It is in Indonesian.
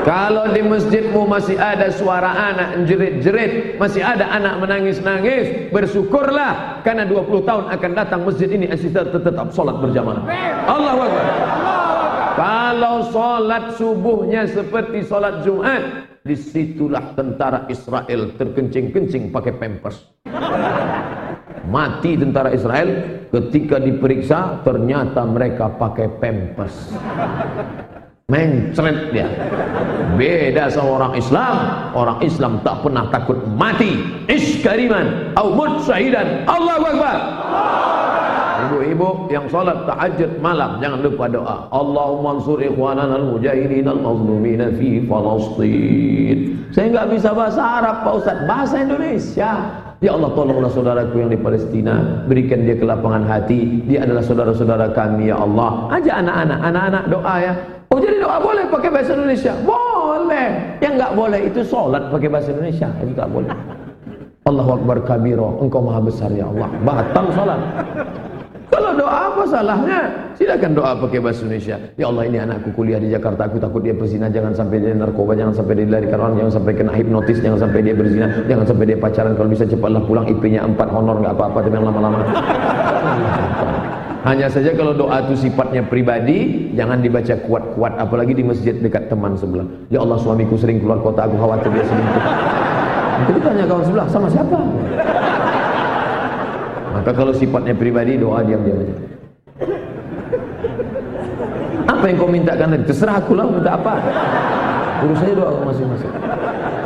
Kalau di masjidmu masih ada suara anak jerit-jerit, masih ada anak menangis-nangis, bersyukurlah, karena 20 tahun akan datang masjid ini tetap sholat berjamaah. Allahu Akbar. Kalau sholat subuhnya seperti sholat Jumat, disitulah tentara Israel terkencing-kencing pakai pampers. Mati tentara Israel ketika diperiksa, ternyata mereka pakai pampers. Mencret dia. Beda sama orang Islam. Orang Islam tak pernah takut mati. Iskariman au mut syahidan. Allahu Akbar. Ibu-ibu yang salat tahajud malam, jangan lupa doa. Allahumma ansur ikhwanana al-mujahidin al-mazlumina fi Palestin. Saya enggak bisa bahasa Arab, Pak Ustaz. Bahasa Indonesia. Ya Allah, tolonglah saudaraku yang di Palestina, berikan dia kelapangan hati. Dia adalah saudara-saudara kami, ya Allah. Ajak anak-anak doa ya. Oh, jadi doa boleh pakai bahasa Indonesia? Boleh. Yang enggak boleh itu salat pakai bahasa Indonesia. Itu tak boleh. Allahu Akbar kabiro, engkau maha besar ya Allah. Batal salat. Kalau doa apa salahnya? Silakan doa pakai bahasa Indonesia. Ya Allah, ini anakku kuliah di Jakarta, aku takut dia berzina, jangan sampai dia narkoba, jangan sampai dia dilarikan orang, jangan sampai kena hipnotis, jangan sampai dia berzina, jangan sampai dia pacaran, kalau bisa cepatlah pulang, IP-nya 4, honor enggak apa-apa, tapi yang lama-lama. Hanya saja kalau doa itu sifatnya pribadi, jangan dibaca kuat-kuat, apalagi di masjid dekat teman sebelah. Ya Allah, suamiku sering keluar kota, aku khawatir dia selingkuh. Jadi tanya kawan sebelah, sama siapa? Maka kalau sifatnya pribadi, doa diam-diam aja. Apa yang kau mintakan tadi? Terserah aku lah, minta apa? Urusannya doa masing-masing.